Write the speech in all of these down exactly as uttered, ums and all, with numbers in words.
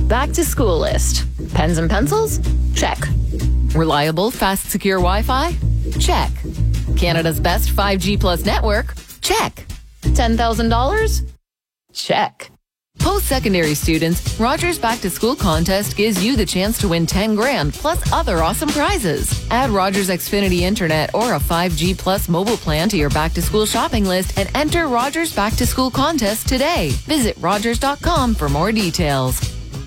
Back to school list. Pens and pencils? Check. Reliable, fast, secure Wi-Fi? Check. Canada's best five G plus network? Check. ten thousand dollars? Check. Post-secondary students, Rogers Back to School contest gives you the chance to win ten grand plus other awesome prizes. Add Rogers Xfinity Internet or a five G plus mobile plan to your Back to School shopping list and enter Rogers Back to School contest today. Visit rogers dot com for more details.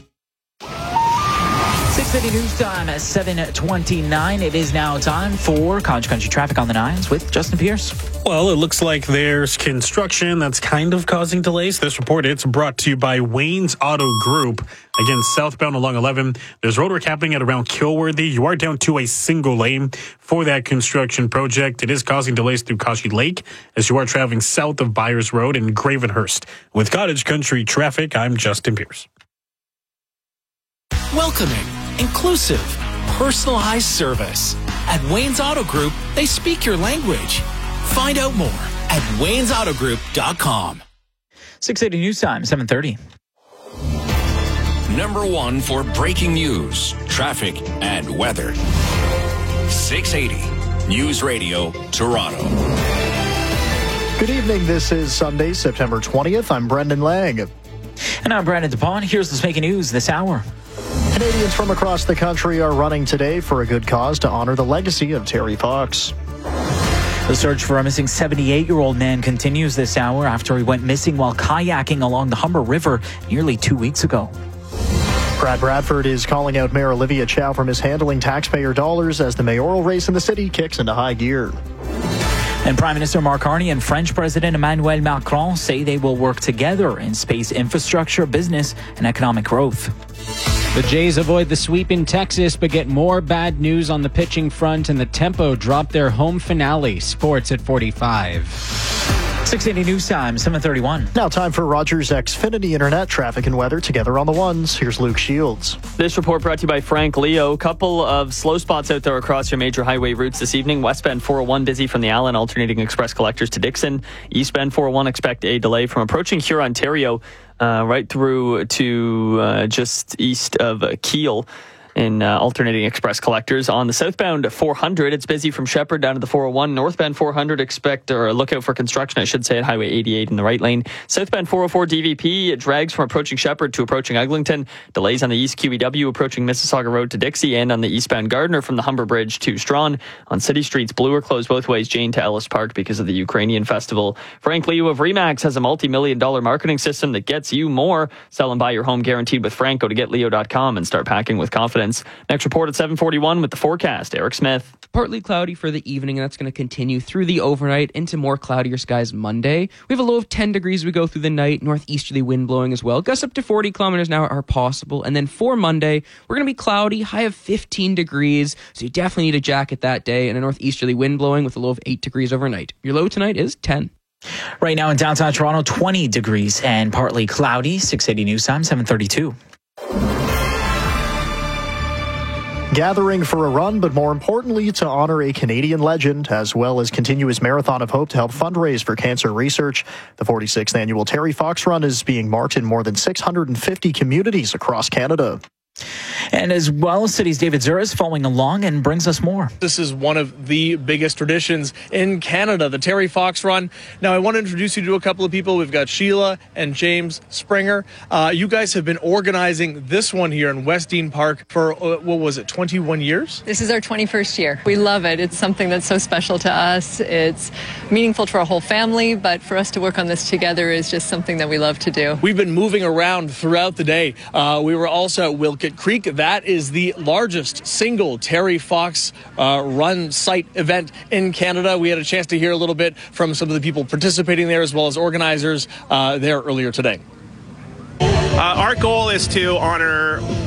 six thirty news time at seven twenty-nine. It is now time for College Country Traffic on the Nines with Justin Pierce. Well, it looks like there's construction that's kind of causing delays. This report, it's brought to you by Wayne's Auto Group. Again, southbound along eleven. There's roadwork happening at around Kilworthy. You are down to a single lane for that construction project. It is causing delays through Kashi Lake as you are traveling south of Byers Road in Gravenhurst. With Cottage Country Traffic, I'm Justin Pierce. Welcoming, inclusive, personalized service. At Wayne's Auto Group, they speak your language. Find out more at waynes auto group dot com. six eighty news time, seven thirty. Number one for breaking news, traffic, and weather. six eighty News Radio, Toronto. Good evening. This is Sunday, September twentieth. I'm Brendan Lang. And I'm Brandon DePaul. Here's what's making news this hour. Canadians from across the country are running today for a good cause to honor the legacy of Terry Fox. The search for a missing seventy-eight-year-old man continues this hour after he went missing while kayaking along the Humber River nearly two weeks ago. Brad Bradford is calling out Mayor Olivia Chow for mishandling taxpayer dollars as the mayoral race in the city kicks into high gear. And Prime Minister Mark Carney and French President Emmanuel Macron say they will work together in space infrastructure, business, and economic growth. The Jays avoid the sweep in Texas, but get more bad news on the pitching front, and the Tempo drop their home finale. Sports at forty-five. six eighty news time, seven thirty-one. Now time for Rogers Xfinity Internet traffic and weather together on the ones. Here's Luke Shields. This report brought to you by Frank Leo. Couple of slow spots out there across your major highway routes this evening. Westbound four oh one busy from the Allen, alternating express collectors to Dixon. Eastbound four oh one expect a delay from approaching Huron, Ontario, uh, right through to uh, just east of uh, Kiel. In uh, alternating express collectors. On the southbound four hundred, it's busy from Shepherd down to the four oh one. Northbound four hundred, expect or look out for construction, I should say, at Highway eighty-eight in the right lane. Southbound four oh four D V P, it drags from approaching Shepherd to approaching Eglinton. Delays on the East Q E W approaching Mississauga Road to Dixie, and on the eastbound Gardner from the Humber Bridge to Strawn. On city streets, Blue are closed both ways, Jane to Ellis Park because of the Ukrainian festival. Frank Leo of Remax has a multi-million dollar marketing system that gets you more. Sell and buy your home guaranteed with Frank. Go to get leo dot com and start packing with confidence. Next report at seven forty-one with the forecast. Eric Smith. Partly cloudy for the evening, and that's going to continue through the overnight into more cloudier skies Monday. We have a low of ten degrees as we go through the night, northeasterly wind blowing as well. Gusts up to forty kilometers an hour are possible. And then for Monday, we're going to be cloudy, high of fifteen degrees. So you definitely need a jacket that day, and a northeasterly wind blowing with a low of eight degrees overnight. Your low tonight is ten. Right now in downtown Toronto, twenty degrees and partly cloudy. six eighty news time, seven thirty-two. Gathering for a run, but more importantly, to honor a Canadian legend, as well as continue his Marathon of Hope to help fundraise for cancer research. The forty-sixth annual Terry Fox Run is being marked in more than six hundred fifty communities across Canada. And as well, City's David Zura is following along and brings us more. This is one of the biggest traditions in Canada, the Terry Fox Run. Now, I want to introduce you to a couple of people. We've got Sheila and James Springer. Uh, you guys have been organizing this one here in Westdean Park for, uh, what was it, twenty-one years? This is our twenty-first year. We love it. It's something that's so special to us. It's meaningful to our whole family, but for us to work on this together is just something that we love to do. We've been moving around throughout the day. Uh, we were also at Wilkett Creek. That is the largest single Terry Fox uh, Run site event in Canada. We had a chance to hear a little bit from some of the people participating there as well as organizers uh, there earlier today. Uh, our goal is to honor